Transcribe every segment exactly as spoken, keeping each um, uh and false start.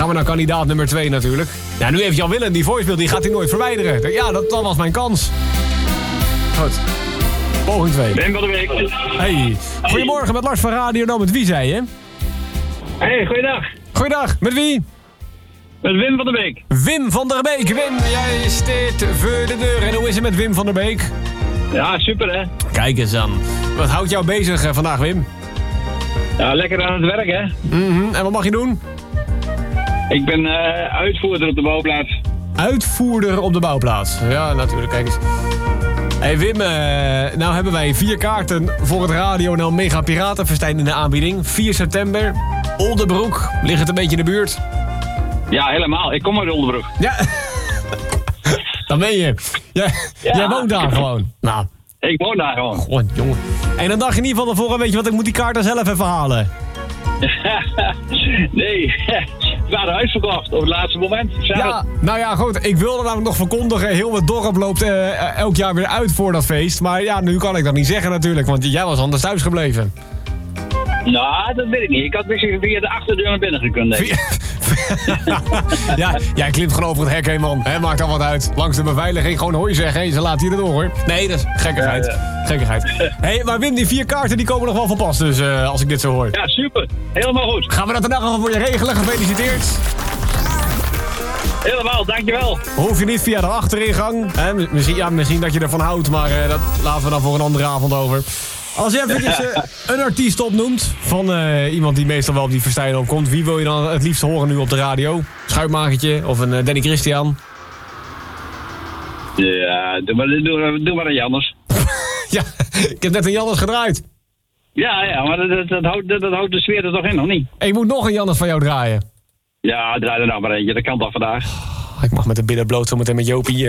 gaan we naar kandidaat nummer twee natuurlijk. Ja, nu heeft Jan Willem die voicemail, die gaat hij nooit verwijderen. Ja, dat, dat was mijn kans. Goed. Poging twee. Wim van der Beek. Hey. Goedemorgen met Lars van Radio. Nou, met wie zei je? Hey, goeiedag. Goeiedag, met wie? Met Wim van der Beek. Wim van der Beek. Wim, jij staat voor de deur. En hoe is het met Wim van der Beek? Ja, super hè. Kijk eens aan. Wat houdt jou bezig uh, vandaag, Wim? Ja, lekker aan het werk hè. Mm-hmm. En wat mag je doen? Ik ben uh, uitvoerder op de bouwplaats. Uitvoerder op de bouwplaats. Ja, natuurlijk. Kijk eens. Hey Wim, uh, nou hebben wij vier kaarten voor het Radio NL Mega Piratenfestijn in de aanbieding. vier september, Oldebroek. Ligt het een beetje in de buurt? Ja, helemaal. Ik kom uit Oldebroek. Ja. Dan ben je. Jij, Ja. jij woont daar gewoon. Nou. Ik woon daar gewoon. God, jongen. En dan dacht je niet van tevoren, weet je wat, ik moet die kaarten zelf even halen. Nee, we waren uitverkocht op het laatste moment. Zelf. Ja, nou ja, goed. Ik wilde namelijk nog verkondigen. Heel het dorp loopt uh, elk jaar weer uit voor dat feest. Maar ja, nu kan ik dat niet zeggen natuurlijk. Want jij was anders thuis gebleven. Nou, dat weet ik niet. Ik had misschien via de achterdeur naar binnen gekund. Denk ik. Ja, jij klimt gewoon over het hek heen, man. He, maakt al wat uit. Langs de beveiliging gewoon hoi zeggen. Hey, ze laten hier erdoor, hoor. Nee, dat is gekkigheid. Ja, ja. Gekkigheid. Hé, maar Wim, die vier kaarten die komen nog wel van pas. Dus uh, als ik dit zo hoor. Ja, super. Helemaal goed. Gaan we dat in elk geval voor je regelen. Gefeliciteerd. Helemaal, dankjewel. Hoef je niet via de achteringang. He, misschien, ja, misschien dat je ervan houdt, maar uh, dat laten we dan voor een andere avond over. Als je even uh, een artiest opnoemt van uh, iemand die meestal wel op die festijn opkomt, wie wil je dan het liefst horen nu op de radio? Schuitmakertje of een uh, Danny Christian? Ja, doe maar, doe, doe maar een Jannes. Ja, ik heb net een Jannes gedraaid. Ja, ja, maar dat, dat, dat, houdt, dat, dat houdt de sfeer er toch in, of niet? Ik moet nog een Jannes van jou draaien. Ja, draai er nou maar eentje. Dat kan toch vandaag? Oh, ik mag met de billen bloot zo meteen met Jopie. Uh...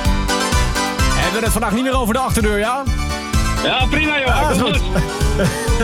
Hebben we het vandaag niet meer over de achterdeur, ja? Ja, prima joh. Ah, dat is goed.